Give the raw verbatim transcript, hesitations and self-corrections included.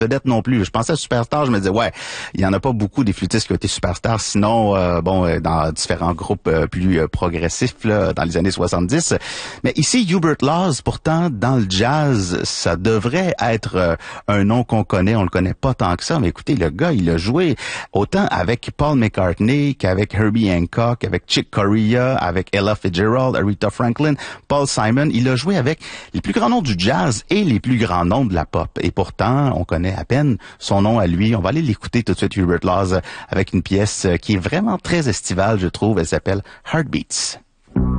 vedette non plus. Je pensais à Superstar, je me disais, ouais, il y en a pas beaucoup des flûtistes qui ont été superstars, sinon, euh, bon, euh, dans différents groupes euh, plus euh, progressifs, là, dans les années soixante-dix. Mais ici, Hubert Laws, pourtant, dans le jazz, ça devrait être euh, un nom qu'on connaît, on le connaît pas tant que ça, mais écoutez, le gars, il a joué autant avec Paul McCartney qu'avec Herbie Hancock, avec Chick Corea, avec Ella Fitzgerald, Aretha Franklin, Paul Simon. Il a joué avec les plus grands noms du jazz et les plus grands noms de la pop. Et pourtant, on connaît à peine son nom à lui. On va aller l'écouter tout de suite, Hubert Laws, avec une pièce qui est vraiment très estivale, je trouve. Elle s'appelle Heartbeats.